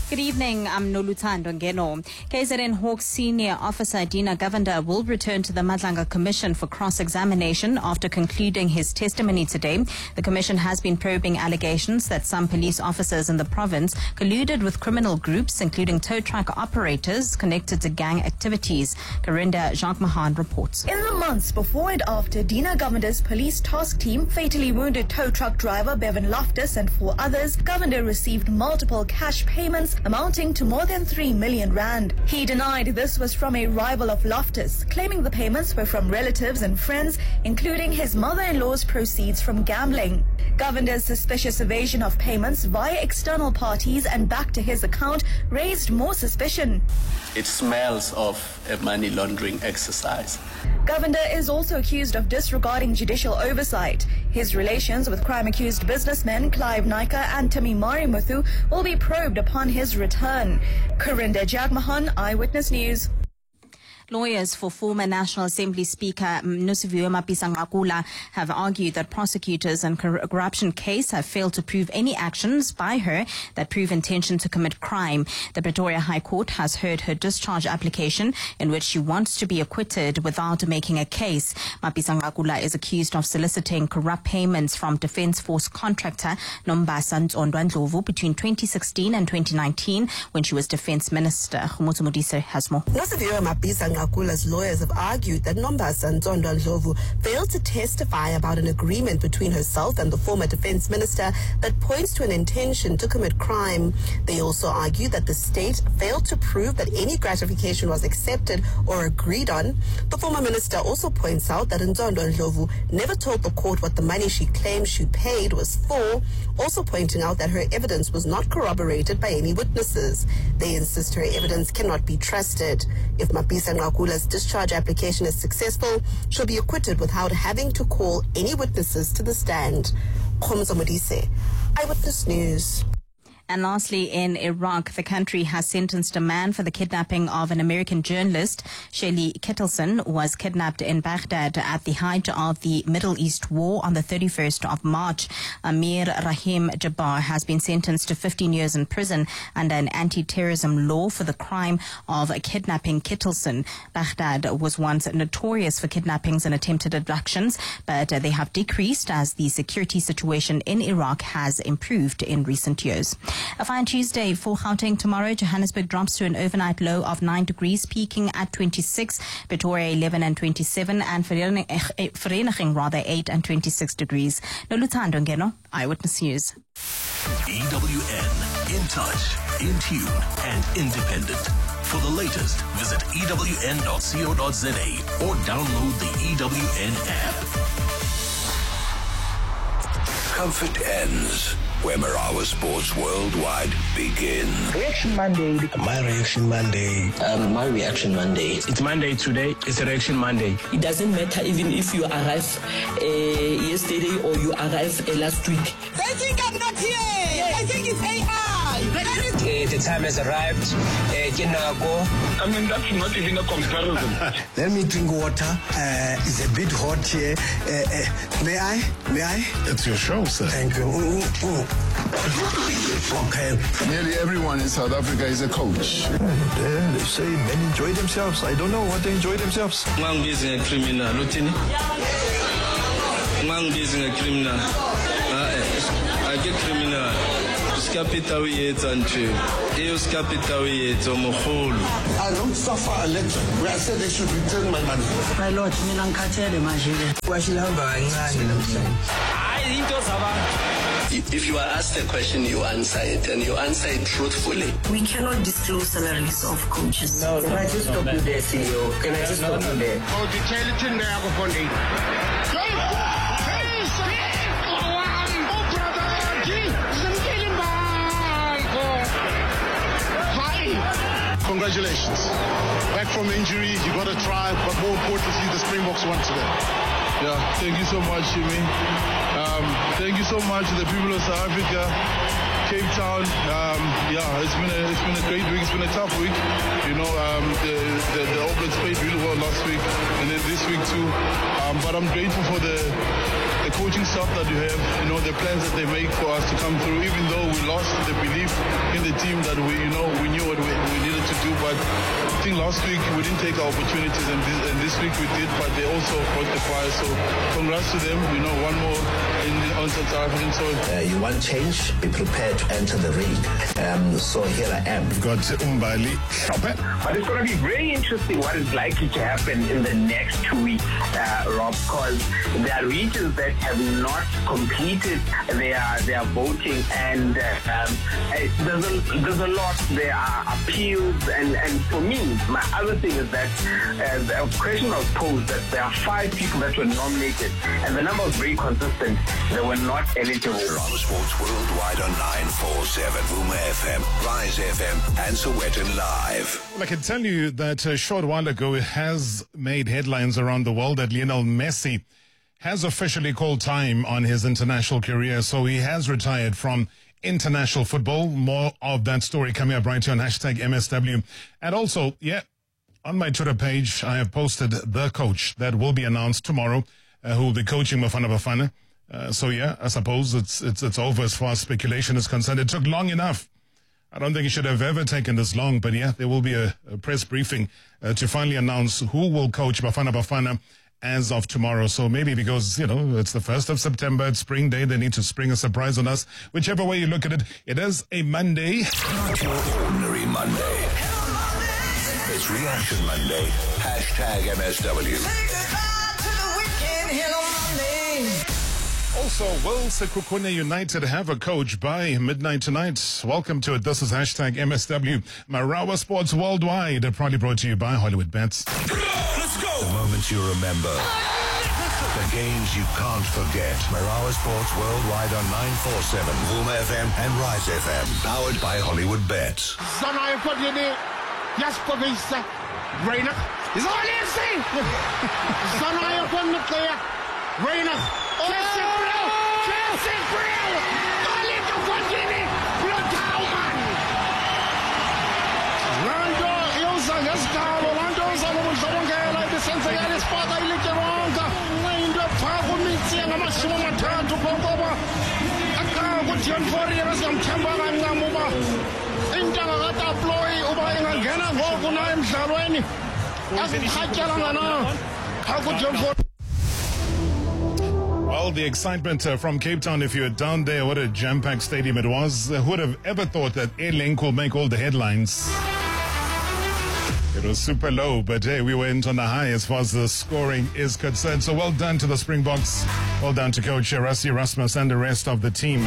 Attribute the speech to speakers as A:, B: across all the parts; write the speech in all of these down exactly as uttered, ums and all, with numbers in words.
A: Good evening, I'm Noluthando Ngeno. K Z N Hawks senior officer Dina Govender will return to the Madlanga Commission for cross-examination after concluding his testimony today. The commission has been probing allegations that some police officers in the province colluded with criminal groups, including tow truck operators connected to gang activities. Karinda Jacques Mahan reports.
B: In the months before and after Dina Govender's police task team fatally wounded tow truck driver Bevan Loftus and four others, Govender received multiple cash payments amounting to more than three million rand. He denied this was from a rival of Loftus, claiming the payments were from relatives and friends, including his mother-in-law's proceeds from gambling. Govender's suspicious evasion of payments via external parties and back to his account raised more suspicion.
C: It smells of a money laundering exercise.
B: Govender is also accused of disregarding judicial oversight. His relations with crime-accused businessmen Clive Naika and Tamimari Muthu will be probed upon his return. Karinda Jagmahan, Eyewitness News.
A: Lawyers for former National Assembly Speaker Nosiviwe Mapisa-Nqakula have argued that prosecutors in a corruption case have failed to prove any actions by her that prove intention to commit crime. The Pretoria High Court has heard her discharge application in which she wants to be acquitted without making a case. Mapisa-Nqakula is accused of soliciting corrupt payments from Defence Force contractor Nombasa Nzondwa Ndlovu between twenty sixteen and twenty nineteen when she was Defence Minister. Khumutso Modise has more.
D: Nosiviwe Mapisa-Nqakula's lawyers have argued that Nombasa Nzondwa Ndlovu failed to testify about an agreement between herself and the former defense minister that points to an intention to commit crime. They also argue that the state failed to prove that any gratification was accepted or agreed on. The former minister also points out that Nzondwa Ndlovu never told the court what the money she claimed she paid was for, also pointing out that her evidence was not corroborated by any witnesses. They insist her evidence cannot be trusted. If Mapisa-Nqakula's discharge application is successful, she'll be acquitted without having to call any witnesses to the stand. Khumza Modise, Eyewitness News.
A: And lastly, in Iraq, the country has sentenced a man for the kidnapping of an American journalist. Shelley Kettleson was kidnapped in Baghdad at the height of the Middle East war on the thirty-first of March. Amir Rahim Jabbar has been sentenced to fifteen years in prison under an anti-terrorism law for the crime of kidnapping Kettleson. Baghdad was once notorious for kidnappings and attempted abductions, but they have decreased as the security situation in Iraq has improved in recent years. A fine Tuesday for Gauteng tomorrow. Johannesburg drops to an overnight low of nine degrees, peaking at twenty-six. Pretoria eleven and twenty-seven, and Vereniging rather eight and twenty-six degrees. Noluthando Ngeno, Eyewitness News.
E: E W N, in touch, in tune, and independent. For the latest, visit E W N dot co dot za or download the E W N app. Comfort ends where Marawa Sports Worldwide begins.
F: Reaction Monday.
G: My Reaction Monday.
H: Um, my Reaction Monday.
G: It's Monday today. It's Reaction Monday.
I: It doesn't matter even if you arrive uh, yesterday or you arrive uh, last week.
J: They think I'm not here. Yes. I think it's A I.
K: Uh, the time has arrived. Uh,
L: I mean, that's not even a comparison.
M: Let me drink water. Uh, it's a bit hot here. Uh, uh, may I? May I?
N: It's your show, sir.
M: Thank you. Ooh, ooh. Okay.
N: Nearly everyone in South Africa is a coach.
O: Yeah, they say men enjoy themselves. I don't know what they enjoy themselves.
P: Man is a criminal, Lutini. Man is a criminal. I get criminal. Scapita we eat and true. Eos capita we eat on whole.
Q: I don't suffer election where I said they should return my money.
R: My lord, Milan Katere Majile.
C: If you are asked a question, you answer it, and you answer it truthfully.
S: We cannot disclose salaries of coaches.
K: No, can I just stop you there, C E O? Can I just stop you there?
Q: Oh, the Charlton there, I'm going to Congratulations. Back from injury, you got a try, but more importantly, the Springboks won today.
L: Yeah, thank you so much, Jimmy. Um, thank you so much to the people of South Africa, Cape Town. Um, yeah, it's been a it's been a great week. It's been a tough week. You know, um, the, the the All Blacks played really well last week, and then this week too. Um, but I'm grateful for the the coaching staff that you have. You know, the plans that they make for us to come through. Even though we lost, the belief in the team that we, you know, we knew what we, we needed to do. But I think last week we didn't take our opportunities, and this, and this week we did. But they also brought the fire. So congrats to them. You know, one more in on South African soil.
F: Uh, you want change? Be prepared to enter the ring. Um, so here I am.
N: We've got Umbali Hlophe.
H: But it's going to be very interesting what is likely to happen in the next two weeks, uh, Rob, because there are regions that have not completed their their voting, and uh, um, there's a there's a lot. There are appeals, and, and for me, my other thing is that uh, the question was posed that there are five people that were nominated, and the number was very consistent. They were not eligible.
E: You're on Sports Worldwide on nine forty-seven, Vuma F M, Rise F M, and Sowetan Live.
T: Well, I can tell you that a short while ago it has made headlines around the world that Lionel Messi has officially called time on his international career. So he has retired from international football. More of that story coming up right here on hashtag M S W. And also, yeah, on my Twitter page, I have posted the coach that will be announced tomorrow, uh, who will be coaching Bafana Bafana. Uh, so, yeah, I suppose it's, it's, it's over as far as speculation is concerned. It took long enough. I don't think it should have ever taken this long, but yeah, there will be a, a press briefing uh, to finally announce who will coach Bafana Bafana as of tomorrow. So maybe because, you know, it's the first of September, it's spring day, they need to spring a surprise on us. Whichever way you look at it, it is a Monday.
E: Not your ordinary Monday. It's Reaction Monday. Hashtag M S W.
T: Also, will Sekhukhune United have a coach by midnight tonight? Welcome to it. This is hashtag M S W. Marawa Sports Worldwide, proudly brought to you by Hollywood Bets.
E: Let's go! The moments you remember. The games you can't forget. Marawa Sports Worldwide on nine forty-seven, Vuma F M and Rise F M. Powered by Hollywood Bets.
J: Reina is all you see. Zanaya Konukaya. Reina. Chelsea Brill. Chelsea Brill. Kalito Fantini. Blotauman. Lando Ilza Gascalo. Lando Zalamo Zalongela. The Sensagali Spot. I lick your anchor. Lando Pago Mitzi and Amashima Matatu Pogoba. Aka Gutian Forias and Chambara and Namuba. Intangata Ploy, Uba Gana, Voguna and Sarweni.
T: Well, the excitement uh, from Cape Town, if you were down there, what a jam-packed stadium it was. Uh, who would have ever thought that Airlink will make all the headlines? It was super low, but hey, we went on the high as far as the scoring is concerned. So well done to the Springboks. Well done to Coach Rassie Erasmus and the rest of the team.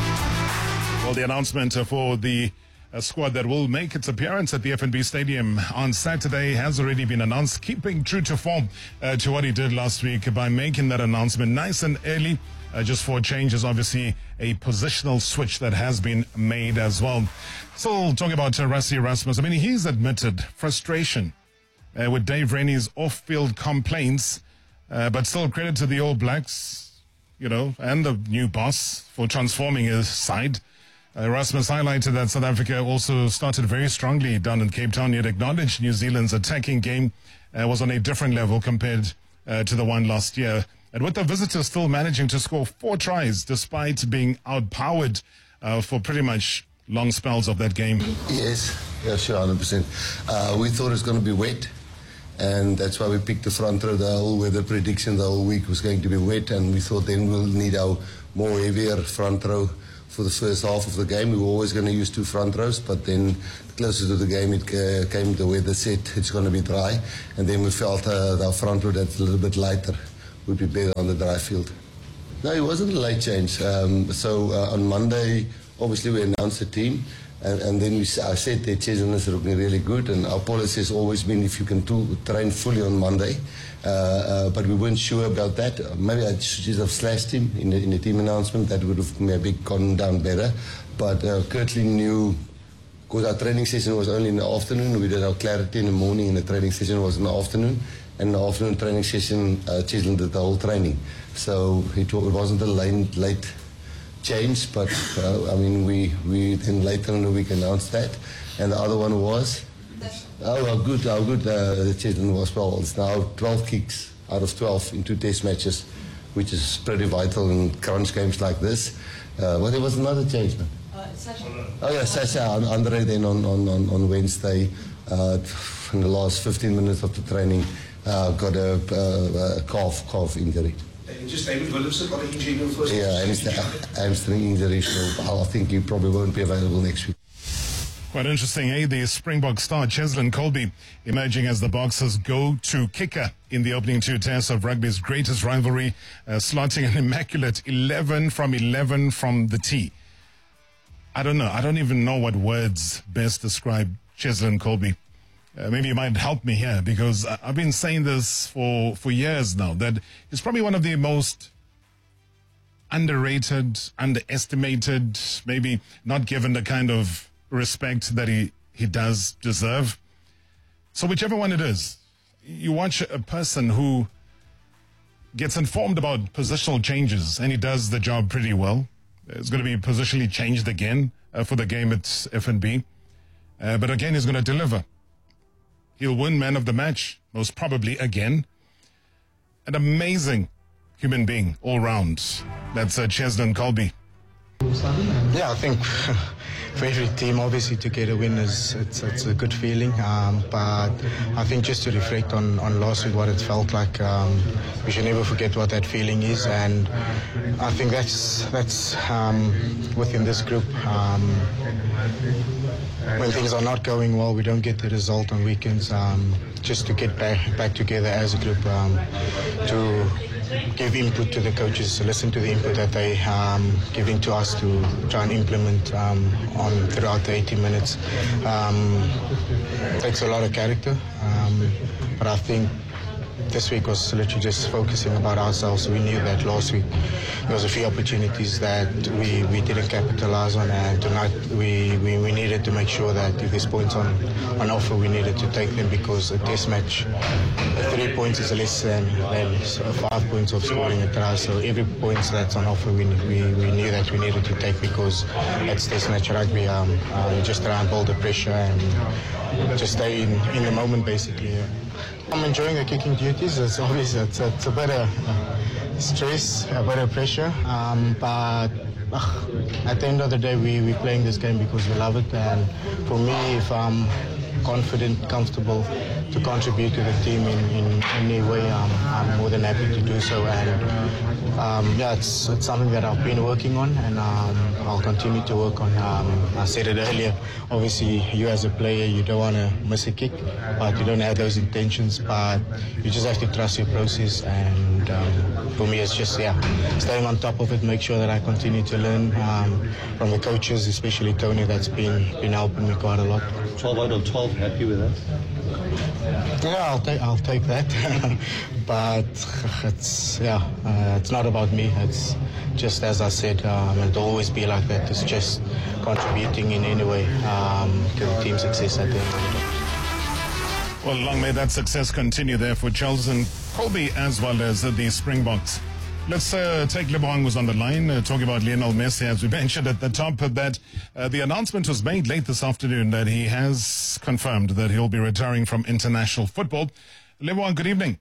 T: Well, the announcement uh, for the A squad that will make its appearance at the F N B Stadium on Saturday has already been announced, keeping true to form uh, to what he did last week by making that announcement nice and early. Uh, just for changes, obviously a positional switch that has been made as well. So talking about uh, Rassie Erasmus, I mean, he's admitted frustration uh, with Dave Rennie's off-field complaints, uh, but still credit to the All Blacks, you know, and the new boss for transforming his side. Erasmus highlighted that South Africa also started very strongly down in Cape Town, yet acknowledged New Zealand's attacking game uh, was on a different level compared uh, to the one last year. And with the visitors still managing to score four tries despite being outpowered uh, for pretty much long spells of that game.
U: Yes, yeah, sure, one hundred percent. Uh, we thought it was going to be wet, and that's why we picked the front row. The whole weather prediction the whole week was going to be wet, and we thought then we'll need our more heavier front row for the first half of the game. We were always going to use two front rows, but then closer to the game it uh, came the weather said it's going to be dry, and then we felt uh, our front row that's a little bit lighter would be better on the dry field. No, it wasn't a late change. Um, so uh, on Monday, obviously we announced the team, and, and then we, I said that Chesson is looking really good, and our policy has always been if you can to, train fully on Monday, uh, uh, but we weren't sure about that. Uh, maybe I should have slashed him in the, in the team announcement. That would have maybe gone down better, but uh, Kirtley knew, because our training session was only in the afternoon. We did our clarity in the morning, and the training session was in the afternoon. And the afternoon training session, uh, Chesson did the whole training. So it, it wasn't a late, late change, but uh, I mean, we, we then later in the week announced that. And the other one was, oh, how good, how good uh, Chesson was. Well, it's now twelve kicks out of twelve in two test matches, which is pretty vital in crunch games like this. Uh, but there was another change, man.
V: Uh,
U: Oh yeah, Sasha Andre then on, on, on, on Wednesday, uh, in the last fifteen minutes of the training, uh, got a, a, a calf calf injury.
B: And just David Williamson got an injury in the first.
U: Yeah, and it's the hamstring injury, so I think he probably won't be available next week.
T: Quite interesting, eh? The Springbok star Cheslin Kolbe emerging as the Boxers' go-to kicker in the opening two tests of rugby's greatest rivalry, uh, slotting an immaculate eleven from eleven from the tee. I don't know. I don't even know what words best describe Cheslin Kolbe. Uh, maybe you might help me here, because I've been saying this for, for years now, that he's probably one of the most underrated, underestimated, maybe not given the kind of respect that he, he does deserve. So whichever one it is, you watch a person who gets informed about positional changes, and he does the job pretty well. It's going to be positionally changed again uh, for the game at F N B. Uh, but again, he's going to deliver. He'll win man of the match, most probably again. An amazing human being all round. That's uh, Cheslin Kolbe.
V: Yeah, I think for every team, obviously, to get a win is it's, it's a good feeling. Um, but I think just to reflect on, on last week, what it felt like, um, we should never forget what that feeling is. And I think that's that's um, within this group. Um, when things are not going well, we don't get the result on weekends. Um, just to get back back together as a group, um, to give input to the coaches, to listen to the input that they um giving to us to try and implement um, on throughout the eighty minutes. Um, takes a lot of character, um, but I think this week was literally just focusing about ourselves. We knew that last week there was a few opportunities that we, we didn't capitalize on, and tonight we, we, we needed to make sure that if there's points on, on offer, we needed to take them, because a test match, three points is less than, than five points of scoring a try. So every point that's on offer, we, we, we knew that we needed to take, because it's test match rugby. Um, uh, you just try and build the pressure and just stay in, in the moment, basically. Yeah. I'm enjoying the kicking duties. It's obviously it's, it's a bit of uh, stress, a bit of pressure, um, but uh, at the end of the day, we, we're playing this game because we love it. And for me, if I'm confident, comfortable to contribute to the team in, in any way, um, I'm more than happy to do so. And um, yeah, it's, it's something that I've been working on, and um, I'll continue to work on. Um, I said it earlier, obviously you as a player, you don't want to miss a kick, but you don't have those intentions, but you just have to trust your process. And um, for me, it's just, yeah, staying on top of it, make sure that I continue to learn um, from the coaches, especially Tony, that's been, been helping me quite a lot.
W: twelve out of twelve, happy with that?
V: Yeah, I'll take I'll take that, but it's yeah, uh, it's not about me. It's just, as I said, um, it'll always be like that. It's just contributing in any way um, to the team's success at the end of the day.
T: Well, long may that success continue there for Cheslin Kolbe as well as uh, the Springboks. Let's uh, take Lebohang, who's on the line, uh, talking about Lionel Messi. As we mentioned at the top of that, uh, the announcement was made late this afternoon that he has confirmed that he'll be retiring from international football. Lebohang, good evening.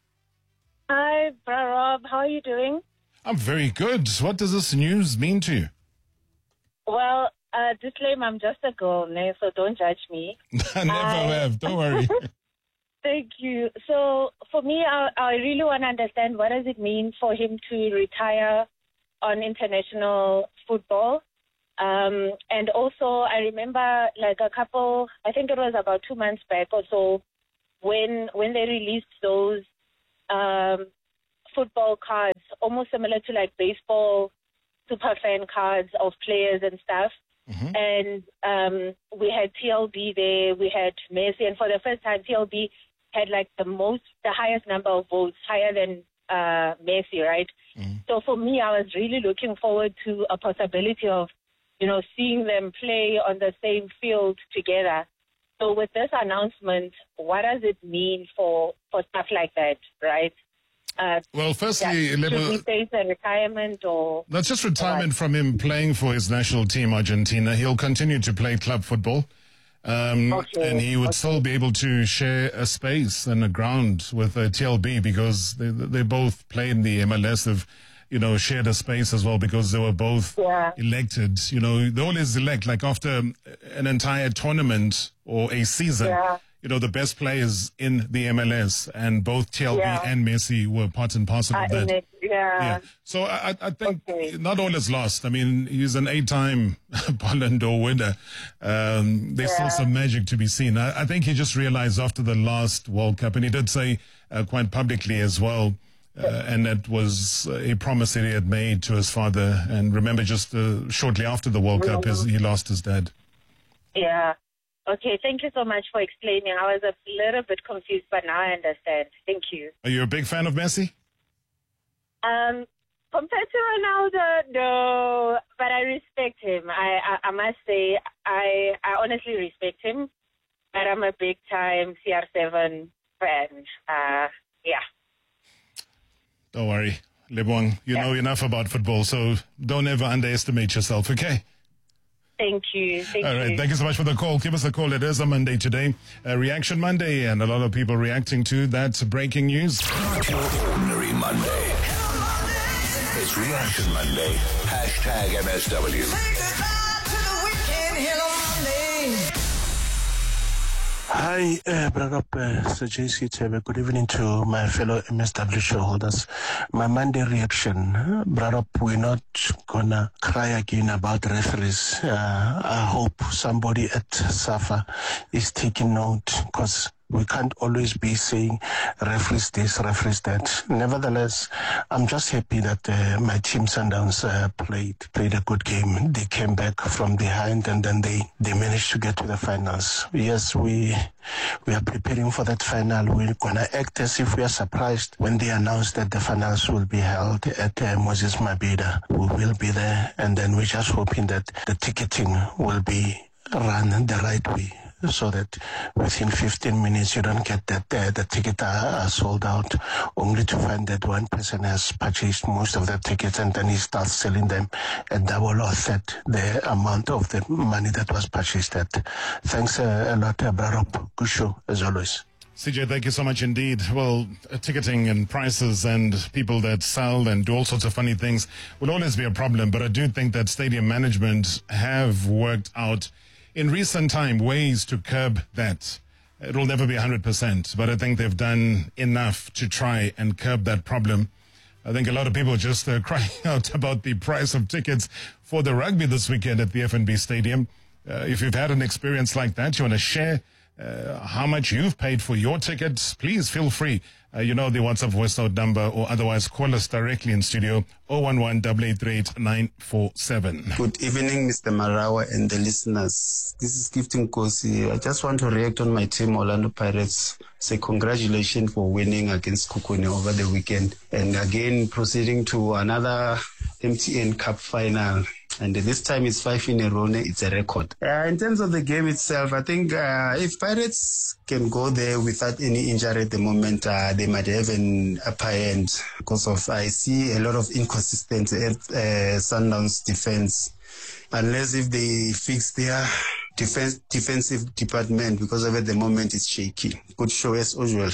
X: Hi, Bra Rob. How are you doing?
T: I'm very good. What does this news mean to you?
X: Well, uh, disclaimer, I'm just a girl, né, so don't judge me.
T: Never
X: I...
T: have. Don't worry.
X: Thank you. So for me, I, I really want to understand, what does it mean for him to retire on international football? Um, and also, I remember like a couple, I think it was about two months back or so, when when they released those um, football cards, almost similar to like baseball super fan cards of players and stuff. Mm-hmm. And um, we had T L B there, we had Messi, and for the first time, T L B had like the most, the highest number of votes, higher than uh, Messi, right? Mm-hmm. So for me, I was really looking forward to a possibility of, you know, seeing them play on the same field together. So with this announcement, what does it mean for, for stuff like that, right? Uh,
T: well, firstly,
X: yeah, should we face a retirement or...
T: That's just retirement from him playing for his national team, Argentina. He'll continue to play club football. Um, okay. And he would okay. still be able to share a space and a ground with uh, T L B because they they both play in the M L S. They've you know, shared a space as well because they were both
X: yeah.
T: elected. You know, they always elect, like after an entire tournament or a season,
X: yeah.
T: you know, the best players in the M L S, and both T L B
X: yeah.
T: and Messi were part and parcel of that.
X: It, yeah.
T: yeah. So I, I think
X: okay.
T: not all is lost. I mean, he's an eight-time Ballon d'Or winner. Um, there's
X: yeah.
T: still some magic to be seen. I, I think he just realized after the last World Cup, and he did say uh, quite publicly as well, Uh, and that was a promise that he had made to his father. And remember, just uh, shortly after the World Cup, his, he lost his dad.
X: Yeah. Okay, thank you so much for explaining. I was a little bit confused, but now I understand. Thank you.
T: Are you a big fan of Messi?
X: Um, compared to Ronaldo, no, but I respect him. I, I, I must say, I, I honestly respect him, but I'm a big-time C R seven fan. Uh, yeah.
T: Don't worry, Leboang, you yeah. know enough about football, so don't ever underestimate yourself, okay?
X: Thank you. Thank
T: All right,
X: you.
T: thank you so much for the call. Give us a call. It is a Monday today, uh, Reaction Monday, and a lot of people reacting to that breaking news.
E: Not your ordinary Monday. It's Reaction Monday. Hashtag M S W.
A: Say goodbye to the weekend. Hello, Monday.
D: Hi, uh, Brother uh, Sir J C Tebe. Good evening to my fellow M S W shareholders. My Monday reaction, uh, Brother, we're not gonna cry again about referees. Uh, I hope somebody at SAFA is taking note, because we can't always be saying referees this, referees that. Nevertheless, I'm just happy that uh, my team Sundowns uh, played played a good game. They came back from behind and then they, they managed to get to the finals. Yes, we we are preparing for that final. We're going to act as if we are surprised when they announce that the finals will be held at uh, Moses Mabhida. We will be there, and then we're just hoping that the ticketing will be run the right way, so that within fifteen minutes you don't get that uh, the tickets are, are sold out, only to find that one person has purchased most of the tickets and then he starts selling them at double or third the amount of the money that was purchased at. Thanks uh, a lot, uh, Brarop. Good show, as always.
T: C J, thank you so much indeed. Well, uh, ticketing and prices and people that sell and do all sorts of funny things will always be a problem, but I do think that stadium management have worked out in recent time ways to curb that. It will never be one hundred percent, but I think they've done enough to try and curb that problem. I think a lot of people just uh, crying out about the price of tickets for the rugby this weekend at the F N B Stadium. Uh, if you've had an experience like that, you want to share uh, how much you've paid for your tickets, please feel free. Uh, you know the WhatsApp voice note number, or otherwise call us directly in studio, zero one one, eight eight three eight, nine four seven.
G: Good evening, Mister Marawa and the listeners. This is Gifting Kosi. I just want to react on my team, Orlando Pirates. Say congratulations for winning against Kukuni over the weekend. And again, proceeding to another M T N Cup final. And this time it's five in a row. It's a record. Uh, in terms of the game itself, I think uh, if Pirates can go there without any injury at the moment, uh, they might have an upper hand, because of I see a lot of inconsistency at uh, Sundowns defense, unless if they fix their defense defensive department, because of at the moment it's shaky. Good show as usual.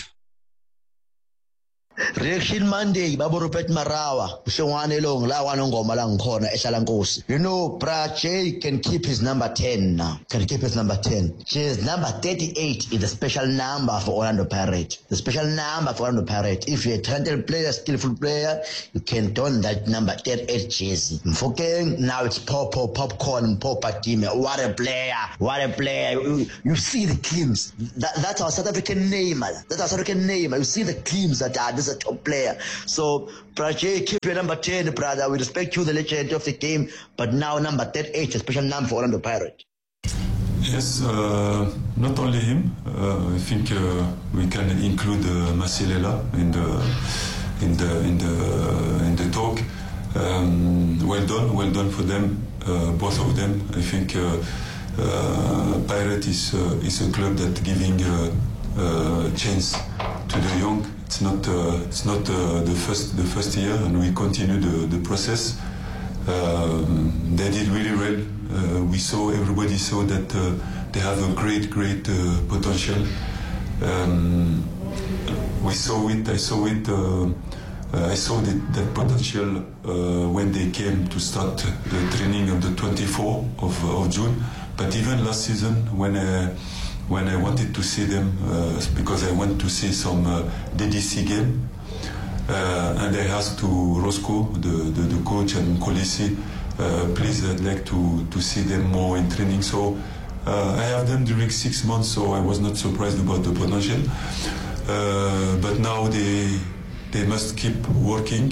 I: Reaction Monday, Babu Rupert Marawa, Shongwane Long, Lawanongo Malang Kona, Eshalankosi. You know, Bra J can keep his number ten now. Can keep his number ten. His number thirty-eight is the special number for Orlando Pirates. The special number for Orlando Pirates. If you're a talented player, skillful player, you can don that number thirty-eight jersey. Mfokeng, now it's Pop Pop Popcorn, Popa team. What a player. What a player. You, you see the teams. That, that's our South African name. That's our South African name. You see the teams that are this a top player. So, Prache, keep your number ten, brother. We respect you, the legend of the game, but now number thirty-eight, a special number for Orlando Pirates.
Y: Yes, uh, not only him. Uh, I think uh, we can include uh, Masilela in the in the in the in the talk. Um, well done, well done for them, uh, both of them. I think uh, uh, Pirate is uh, is a club that giving a uh, uh, chance to the young. It's not uh, it's not uh, the first the first year, and we continue the the process. Um, they did really well. Uh, we saw everybody saw that uh, they have a great great uh, potential. Um, we saw it. I saw it uh, uh, I saw that, that potential uh, when they came to start the training on the twenty-fourth of, of June. But even last season, when I, when I wanted to see them, uh, because I went to see some uh, D D C game, uh, and I asked to Roscoe, the, the, the coach, and Kolisi, uh, please, I'd like to, to see them more in training. So uh, I have them during six months, so I was not surprised about the potential. Uh, but now they they must keep working.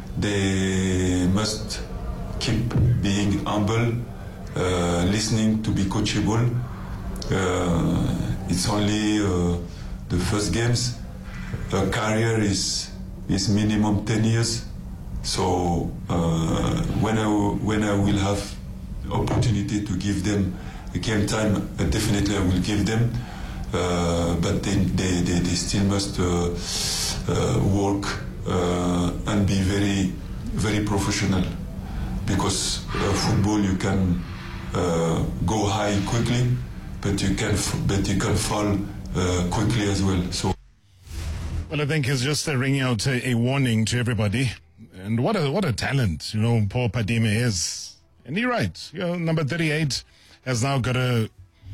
Y: They must keep being humble, uh, listening to be coachable. Uh, it's only uh, the first games. A career is is minimum ten years. So uh, when I when I will have opportunity to give them a game time, uh, definitely I will give them. Uh, but they, they, they, they still must uh, uh, work uh, and be very, very professional, because uh, football you can uh, go high quickly, but you can but you can fall uh, quickly as well. So,
T: well, I think it's just uh, ringing out a, a warning to everybody, and what a what a talent, you know, Paul Padime is, and you're right. You know, number thirty-eight has now got a,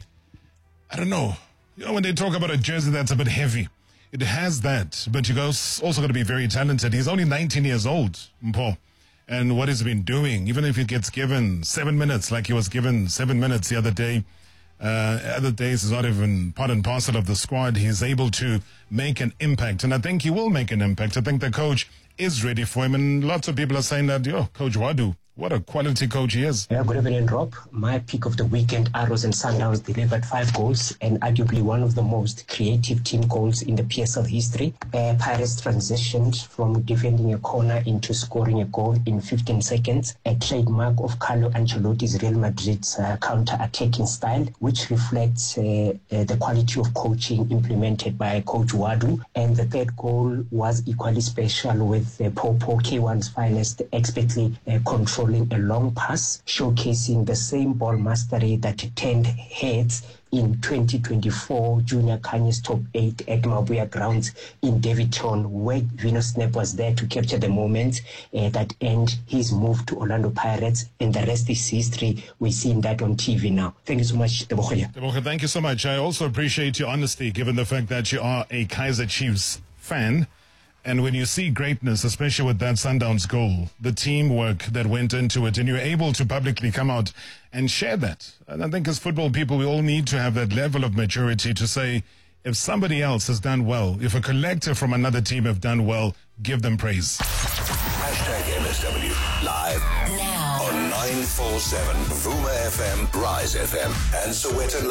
T: I don't know. You know, when they talk about a jersey that's a bit heavy, it has that, but you guys also got to be very talented. He's only nineteen years old, Paul, and what he's been doing, even if he gets given seven minutes, like he was given seven minutes the other day, uh, other days is not even part and parcel of the squad. He's able to make an impact, and I think he will make an impact. I think the coach is ready for him, and lots of people are saying that, yo, Coach Wadu, what a quality coach he is.
C: Yeah, good evening, Rob. My pick of the weekend, Arrows and Sundowns delivered five goals and arguably one of the most creative team goals in the P S L history. Uh, Pirates transitioned from defending a corner into scoring a goal in fifteen seconds, a trademark of Carlo Ancelotti's Real Madrid's uh, counter-attacking style, which reflects uh, uh, the quality of coaching implemented by Coach Wadu. And the third goal was equally special, with uh, Popo, K one's finest, expertly uh, controlled a long pass, showcasing the same ball mastery that turned heads in twenty twenty-four Junior Kanye's top eight at Mabuya Grounds in Davidton, where Vino Snap was there to capture the moment uh, that end his move to Orlando Pirates, and the rest is history. We're seeing that on T V now. Thank you so much, Tebogoya.
T: Tebogoya, thank you so much. I also appreciate your honesty, given the fact that you are a Kaizer Chiefs fan. And when you see greatness, especially with that Sundowns goal, the teamwork that went into it, and you're able to publicly come out and share that. And I think as football people, we all need to have that level of maturity to say, if somebody else has done well, if a collective from another team have done well, give them praise.
E: Hashtag M S W live now on nine four seven Vuma F M, Rise F M, and Soweto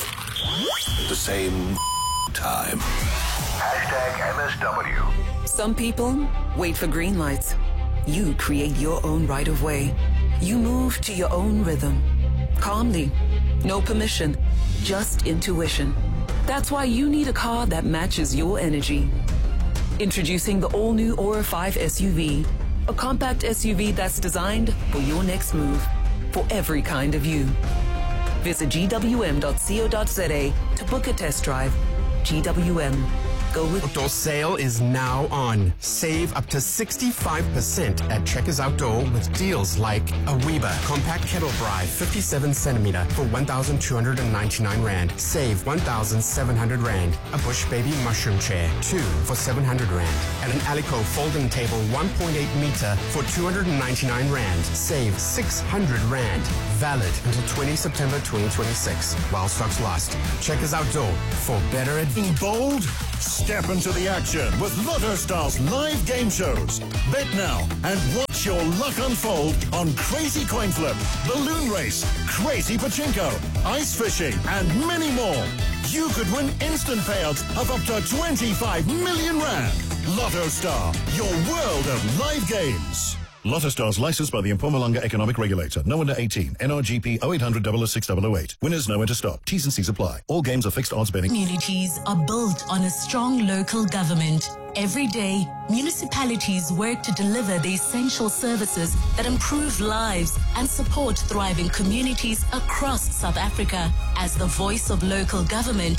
E: Live at the same time. Hashtag M S W.
M: Some people wait for green lights. You create your own right of way. You move to your own rhythm. Calmly. No permission. Just intuition. That's why you need a car that matches your energy. Introducing the all-new Aura five S U V. A compact S U V that's designed for your next move. For every kind of you. Visit G W M dot co dot Z A to book a test drive. G W M. Go with
O: Outdoor sale is now on. Save up to sixty-five percent at Checkers Outdoor with deals like a Weber compact kettle bride fifty-seven centimeter for one thousand two hundred ninety-nine rand. Save one thousand seven hundred rand. A Bush Baby mushroom chair, two for seven hundred rand. And an Alico folding table one point eight meter for two hundred ninety-nine rand. Save six hundred rand. Valid until the twentieth of September twenty twenty-six while stocks last. Checkers Outdoor for better adventure.
N: In bold, step into the action with Lotto Stars live game shows. Bet now and watch your luck unfold on Crazy Coin Flip, Balloon Race, Crazy Pachinko, Ice Fishing, and many more. You could win instant payouts of up to twenty-five million rand. Lotto Star, your world of live games. Lotto Stars licensed by the Mpumalanga Economic Regulator. No under eighteen. N R G P oh eight hundred, double oh six, double oh eight. Winners know when to stop. T's and C's apply. All games are fixed odds betting.
P: Communities are built on a strong local government. Every day, municipalities work to deliver the essential services that improve lives and support thriving communities across South Africa. As the voice of local government,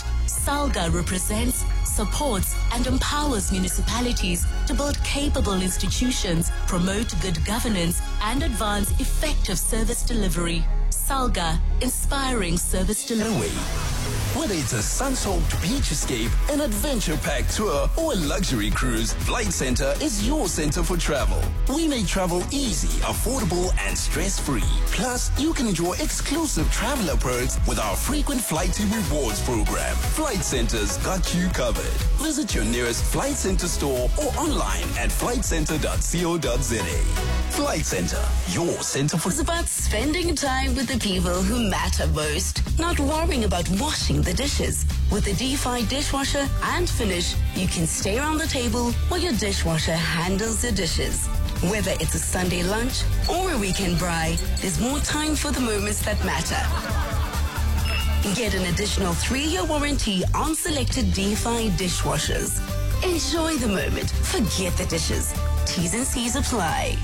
P: SALGA represents, supports and empowers municipalities to build capable institutions, promote good governance and advance effective service delivery. SALGA, inspiring service delivery.
K: Whether it's a sun-soaked beach escape, an adventure-packed tour, or a luxury cruise, Flight Centre is your center for travel. We make travel easy, affordable, and stress-free. Plus, you can enjoy exclusive traveler perks with our frequent flight to rewards program. Flight Centre's got you covered. Visit your nearest Flight Centre store or online at flight centre dot co dot za. Flight Centre, your center for...
L: It's about spending time with the people who matter most, not worrying about washing the dishes. With the D F I dishwasher and Finish, you can stay around the table while your dishwasher handles the dishes. Whether it's a Sunday lunch or a weekend braai, there's more time for the moments that matter. Get an additional three-year warranty on selected D F I dishwashers. Enjoy the moment. Forget the dishes. T's and C's apply.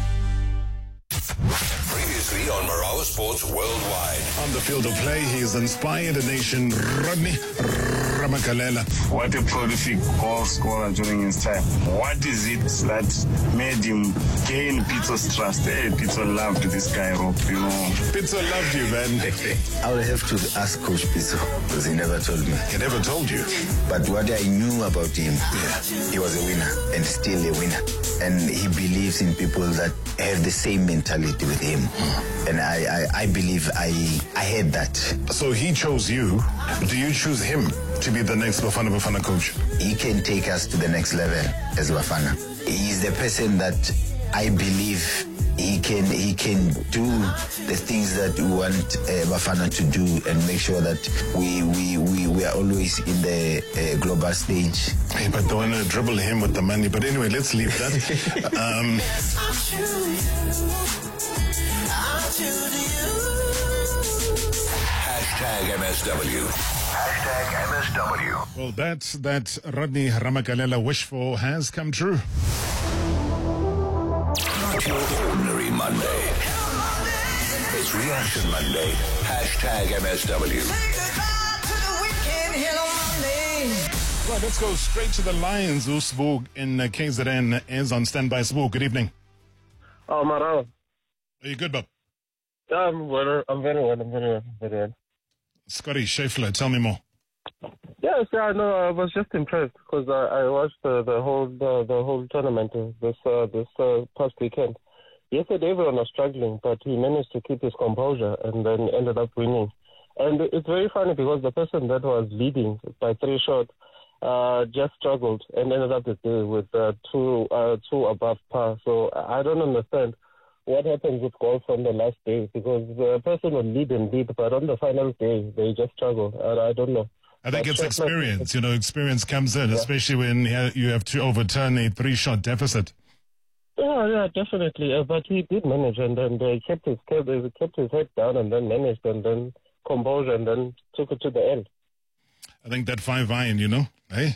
E: Previously on Marawa Sports Worldwide.
T: On the field of play, he has inspired a nation. Rodney Ramakalela.
Q: What a prolific goal scorer during his time. What is it that made him gain Pitso's trust? Hey, Pitso loved this guy, Rob, you know.
T: Pitso loved you, man.
F: I would have to ask Coach Pitso, because he never told me.
T: He never told you?
F: But what I knew about him, yeah. He was a winner and still a winner. And he believes in people that have the same mentality with him. Mm. And I, I, I believe I, I had that.
T: So he chose you. Do you choose him to be the next Bafana Bafana coach?
F: He can take us to the next level as Bafana. He's the person that I believe he can he can do the things that we want uh, Bafana to do and make sure that we we, we, we are always in the uh, global stage.
T: Hey, but don't want to dribble him with the money. But anyway, let's leave that. um,
E: Hashtag M S W. Hashtag M S W.
T: Well, that's that Rodney Ramakalela wish for has come true.
E: Not your ordinary Monday. It's Reaction Monday. Hashtag M S W.
T: Right, let's go straight to the Lions. Usburg in uh, K Z N is on standby. Usburg, good evening.
R: Oh, Marawa.
T: Are you good, Bob?
R: I'm well. I'm very well. I'm very well. Very well.
T: Scotty Scheffler, tell me more.
R: Yes, yeah, no, I was just impressed because I, I watched uh, the whole the, the whole tournament uh, this uh, this uh, past weekend. Yesterday everyone was struggling, but he managed to keep his composure and then ended up winning. And it's very funny because the person that was leading by three shots uh, just struggled and ended up with uh, two uh, two above par. So I don't understand what happens with golf on the last day, because the person will lead and lead, but on the final day they just struggle. I, I don't know.
T: I think it's experience. You know, experience comes in, yeah. Especially when you have to overturn a three-shot deficit.
R: Yeah, yeah, definitely. Uh, but he did manage, and then they kept his kept, kept his head down, and then managed, and then composure, and then took it to the end.
T: I think that five iron, you know, hey.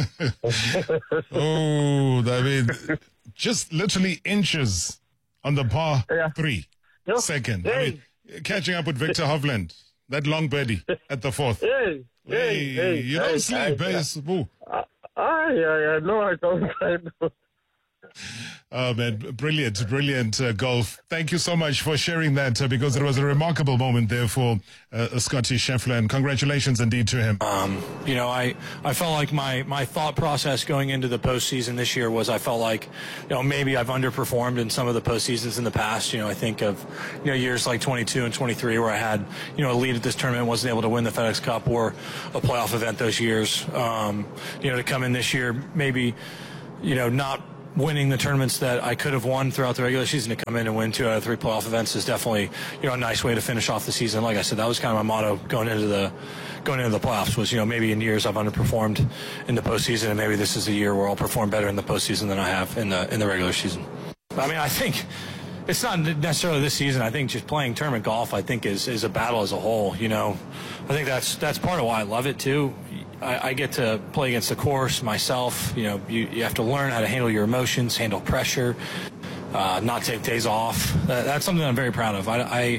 T: Oh, I mean, just literally inches on the par yeah. three yeah. second. Hey. I mean, catching up with Victor Hovland, that long birdie at the fourth.
R: Hey, hey,
T: hey,
R: hey
T: you
R: hey,
T: don't sleep,
R: hey,
T: hey, hey.
R: Ah, uh, yeah, yeah, no, I don't. I don't.
T: Oh, man, brilliant, brilliant uh, golf. Thank you so much for sharing that uh, because it was a remarkable moment there for uh, Scotty Scheffler, and congratulations indeed to him.
S: Um, you know, I, I felt like my, my thought process going into the postseason this year was I felt like, you know, maybe I've underperformed in some of the postseasons in the past. You know, I think of, you know, years like twenty-two and twenty-three where I had, you know, a lead at this tournament, wasn't able to win the FedEx Cup or a playoff event those years. Um, you know, to come in this year, maybe, you know, not winning the tournaments that I could have won throughout the regular season, to come in and win two out of three playoff events is definitely, you know, a nice way to finish off the season. Like I said, that was kind of my motto going into the going into the playoffs was, you know, maybe in years I've underperformed in the postseason, and maybe this is the year where I'll perform better in the postseason than I have in the in the regular season. I mean, I think it's not necessarily this season. I think just playing tournament golf, I think, is is a battle as a whole. You know, I think that's that's part of why I love it too. I, I get to play against the course myself. You know, you, you have to learn how to handle your emotions, handle pressure, uh, not take days off. Uh, that's something I'm very proud of. I, I,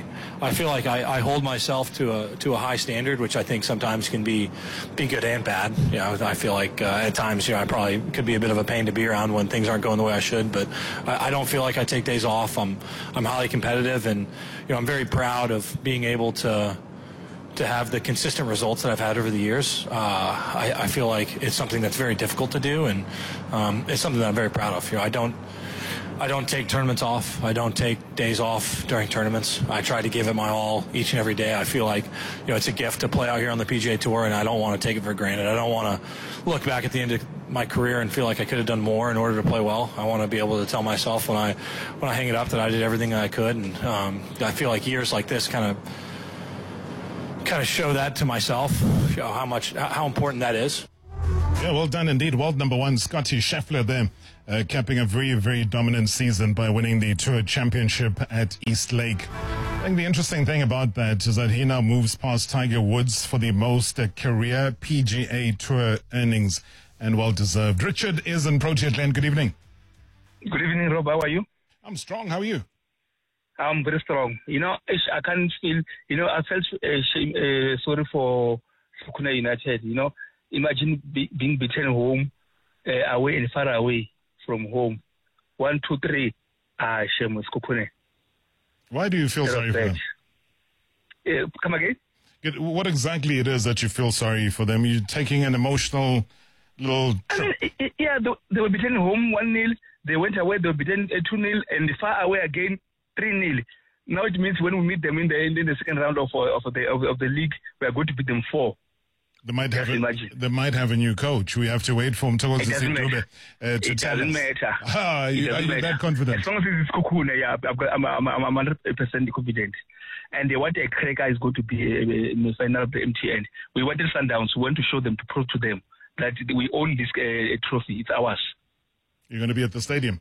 S: I feel like I, I hold myself to a to a high standard, which I think sometimes can be be good and bad. You know, I feel like uh, at times, you know, I probably could be a bit of a pain to be around when things aren't going the way I should. But I, I don't feel like I take days off. I'm I'm highly competitive, and you know, I'm very proud of being able to to have the consistent results that I've had over the years. Uh, I, I feel like it's something that's very difficult to do, and um, it's something that I'm very proud of. You know, I don't. I don't take tournaments off. I don't take days off during tournaments. I try to give it my all each and every day. I feel like, you know, it's a gift to play out here on the P G A Tour, and I don't want to take it for granted. I don't want to look back at the end of my career and feel like I could have done more in order to play well. I want to be able to tell myself when I when I hang it up that I did everything that I could, and um, I feel like years like this kind of kind of show that to myself, you know, how much how important that is.
T: Yeah, well done indeed. World number one, Scottie Scheffler there, uh, capping a very, very dominant season by winning the Tour Championship at East Lake. I think the interesting thing about that is that he now moves past Tiger Woods for the most uh, career P G A Tour earnings, and well-deserved. Richard is in Proteas Land. Good evening.
B: Good evening, Rob. How are you?
T: I'm strong. How are you?
B: I'm very strong. You know, I can't feel, you know, I felt uh, shame, uh, sorry for Sekhukhune United, you know. Imagine be, being beaten home, uh, away and far away from home. One, two, three. Ah, shame with Sekhukhune.
T: Why do you feel sorry for them?
B: Uh, come again?
T: What exactly it is that you feel sorry for them? You're taking an emotional little...
B: I mean, yeah, they, they were beaten home one nil. They went away, they were beaten uh, two nil, and far away again three nil. Now it means when we meet them in the in the second round of uh, of the of, of the league, we are going to beat them four.
T: They might have a, they might have a new coach. We have to wait for him to,
B: it doesn't matter.
T: Uh, to
B: it
T: tell
B: doesn't
T: us.
B: matter.
T: Ah, you, are you that confident?
B: As long as it's Sekhukhune, yeah, I've got, I'm, I'm, I'm one hundred percent confident. And uh, what a cracker is going to be uh, in the final of the M T N. We wanted Sundowns. We want to show them, to prove to them that we own this uh, trophy. It's ours.
T: You're going to be at the stadium?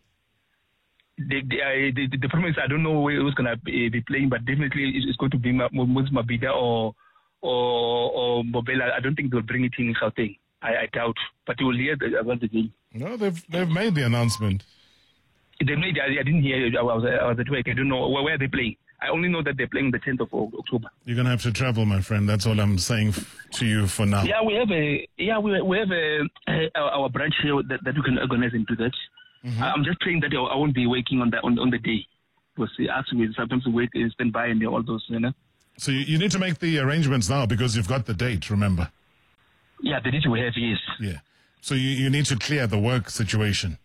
B: The, the, uh, the, the problem is I don't know who's going to be, be playing, but definitely it's going to be Moses Mabhida or or or Mobela. I don't think they'll bring it in Gauteng. I, I doubt, but you will hear the, about the game.
T: No, they've they've made the announcement.
B: They made. I, I didn't hear. I was, I was at work. I don't know where, where they're playing. I only know that they're playing the tenth of October.
T: You're gonna have to travel, my friend. That's all I'm saying f- to you for now.
B: Yeah, we have a yeah we we have a, a our branch here that, that we can organize into that. Mm-hmm. I'm just praying that I won't be working on that on, on the day, because actually sometimes we wait and stand by and all those, you know.
T: So you, you need to make the arrangements now because you've got the date, remember?
B: Yeah, the date we have, yes.
T: Yeah. So you, you need to clear the work situation.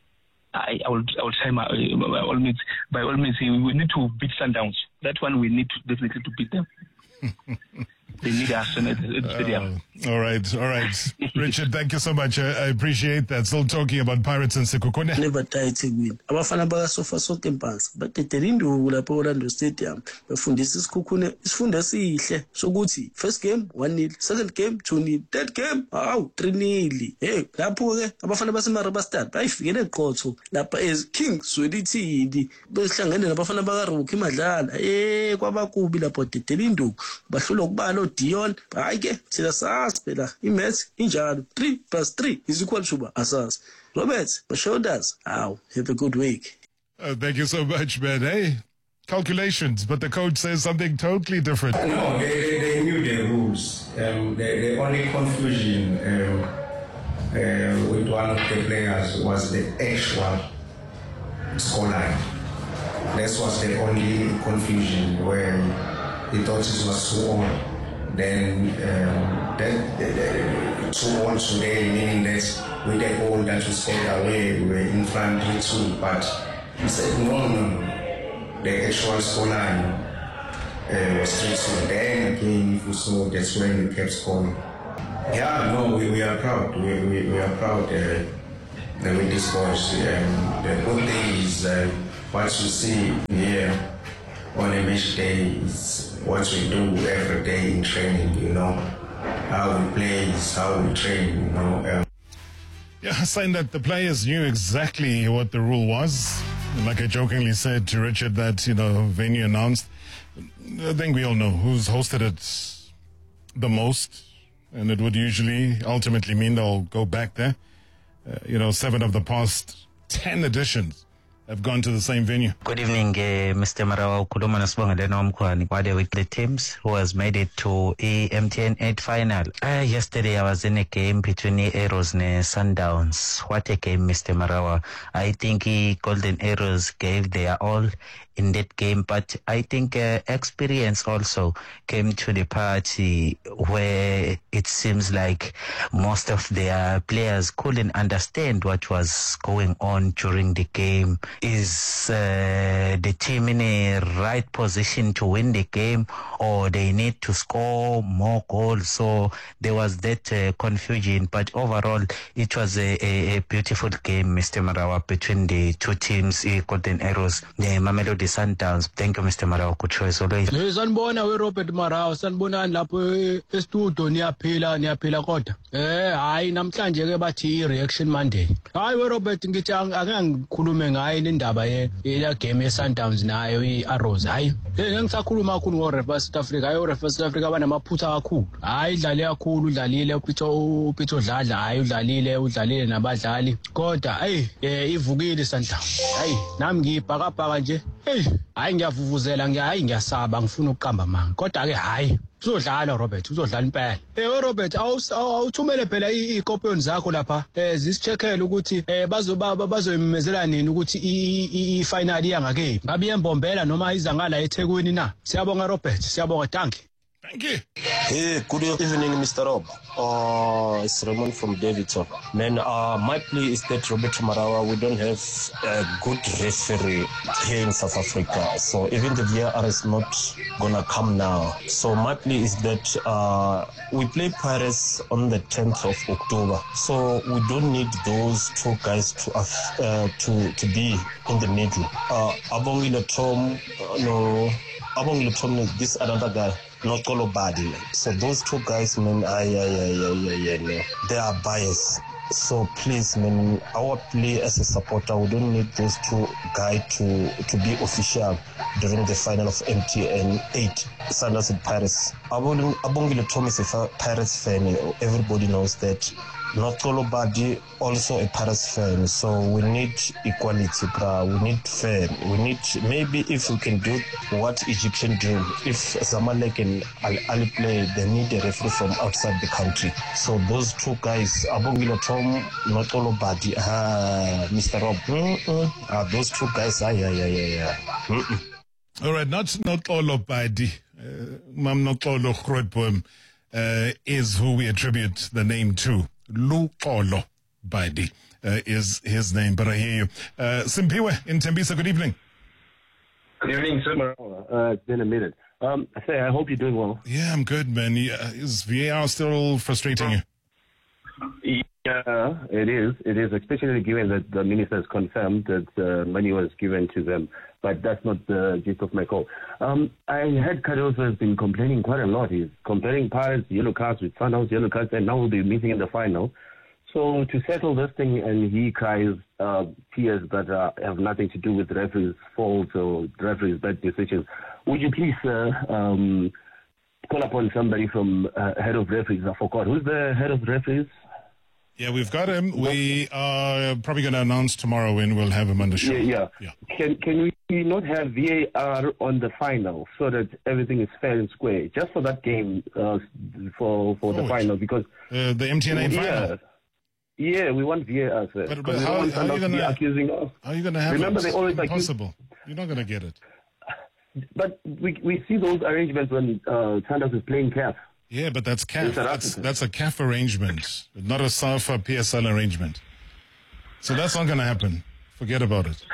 B: I, I will I will try my, by all means. By all means, we need to beat Sundowns. That one we need to definitely to beat them. They need us in the stadium.
T: Uh, all right, all right. Richard, thank you so much. I, I appreciate that. Still talking about Pirates and Sekhukhune.
H: Never tight win. Abafana bakasofa sonke impansi baqedela induku lapho Orlando Stadium befundisa isikhukhune isifundo esihle sokuthi first game one nil, second game two nil, third game awu three nil. Hey, lapho ke abafana baseMarabastad bayifikele eqotho lapha as King Swelithini behlangene nabafana bakaRuki Madlala. Eh kwabakubi lapho dedela induku bahlula ukubala Dion, hayi ke thina sazi phela imaths injalo three plus three is equal to asas. Robert, the shoulders. Ow, have a good week.
T: Uh, thank you so much, man. Hey, calculations, but the coach says something totally different.
J: No, they, they, they knew the rules. Um, the, the only confusion um, uh, with one of the players was the actual scoreline. This was the only confusion where he thought it was two on. Then, um, then uh, two on today, meaning that with the goal that we scored away, we were in front three two. But he said, no, no, no. The actual scoreline uh, was three two. Then again, if you saw, that's when we kept scoring. Yeah, no, we, we are proud. We, we, we are proud uh, with this boys. Um, the good thing is uh, what you see here on a match day is what we do every day in training, you know. How we play is how we train, you know. Um,
T: yeah, saying that the players knew exactly what the rule was. Like I jokingly said to Richard that, you know, venue announced. I think we all know who's hosted it the most. And it would usually ultimately mean they'll go back there. Uh, you know, seven of the past ten editions have gone to the same venue.
A: Good evening, uh, Mister Marawa. Ukhuluma noSibongelelo Mkhwani. Wade with the teams who has made it to the M T N eight final. Uh, yesterday I was in a game between the Arrows and Sundowns. What a game, Mister Marawa. I think the Golden Arrows gave their all in that game, but I think uh, experience also came to the party where it seems like most of their players couldn't understand what was going on during the game. Is uh, the team in a right position to win the game, or they need to score more goals? So there was that uh, confusion, but overall it was a, a, a beautiful game, Mister Marawa, between the two teams, the Golden Arrows, the Mamelodi Sundowns. Thank you, Mister Marawa. Good choice always.
U: Sanibona we Robert Marawa, sanibonani lapho e-studio niyaphila niyaphila kodwa. Eh hayi namhlanje ke bathi reaction Monday. Hayi we Robert ngithi ake ngikhulume ngayo le ndaba ye le game ye Sundowns nayo i-Arrows. Hayi ngisakhuluma kakhulu ngo-Refa South Africa. Hayi uRefa South Africa banamaphutha kakhulu. Hayi idlale kakhulu, udlalile uPitso uPitso Dladla, hayi udlalile udlalile nabadlali. Kodwa hey ivukile Sundowns. Hayi nami ngibhakabhaka nje. Hey hayi ngiyavuvuzela ngiya hayi ngiyasaba ngifuna ukuqamba manga. Kodwa ke hayi uzodlala Robert, uzodlala impela. Eh Robert awuthumele phela iikopion zakho lapha eh zisicheckele ukuthi eh bazoba bazoyimemezela nini ukuthi i final iyangake. Ngabe iyembombela noma iza ngala eThekwini na? Siyabonga Robert, siyabonga, thank you.
T: Thank you.
H: Hey, good evening, Mister Rob. Uh, it's Raymond from Davidson. Man, uh, my plea is that Robert Marawa, we don't have a good referee here in South Africa. So even the V A R is not gonna come now. So my plea is that uh, we play Pirates on the tenth of October. So we don't need those two guys to uh, to to be in the middle. Uh, Abongile Tom, uh, no, Abongile Tom, this another guy. Not Kolobadi. So those two guys, man, I, I, I, I, I, I, they are biased. So please, man, our play as a supporter, we don't need those two guys to to be official during the final of M T N eight, Sundowns and Pirates. Abongile Tom is a Pirates fan. Everybody knows that. Not Kolobadi, also a Pirates fan. So we need equality, bro. We need fair. We need, maybe if we can do what Egyptian do, if Zamalek and Al Ali play, they need a referee from outside the country. So those two guys, Abongile Tom, not Kolobadi, ah, Mister Rob, mm-mm. Ah, those two guys, ah, yeah, yeah, yeah, yeah. Mm-mm.
T: All right, not not Kolobadi, uh, Mam not Kolobadi, uh, is who we attribute the name to. Luxolo Badi uh, is his name, but I hear you. Uh, Simpiwe in Tembisa, good evening.
V: Good evening, sir. Uh, it's been a minute. Um, I say, I hope you're doing well.
T: Yeah, I'm good, man. Yeah, is V A R still frustrating you?
V: Yeah, it is. It is, especially given that the minister has confirmed that uh, money was given to them. But that's not the gist of my call. Um, I heard Cardoso has been complaining quite a lot. He's comparing Pirates, yellow cards with Sundowns, yellow cards, and now we'll be meeting in the final. So to settle this thing, and he cries uh, tears that uh, have nothing to do with referees' faults or referees' bad decisions. Would you please uh, um, call upon somebody from uh, head of referees? I forgot. Who's the head of referees?
T: Yeah, we've got him. We are probably going to announce tomorrow when we'll have him on the show.
V: Yeah,
T: yeah.
V: yeah. Can can we not have V A R on the final so that everything is fair and square, just for that game, uh, for for oh, the final? Because
T: uh, the M T N eight
V: yeah,
T: final.
V: Yeah, we want V A R, sir.
T: But, but how, how are you going to
V: accusing us?
T: How are you going to have
V: Remember,
T: it?
V: they always
T: impossible.
V: Accuse...
T: You're not going to get it.
V: But we we see those arrangements when uh, Sundowns is playing C A F.
T: Yeah, but that's C A F. That's, that's a C A F arrangement, not a SAFA P S L arrangement. So that's not going to happen. Forget about it.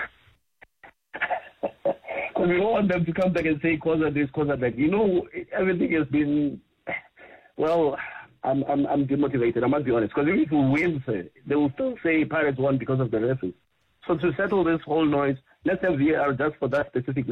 V: Because we don't want them to come back and say, cause of this, cause of that. You know, everything has been, well, I'm I'm, I'm demotivated, I must be honest. Because even if we win, they will still say Pirates won because of the referees. So to settle this whole noise, let's have V A R just for that specific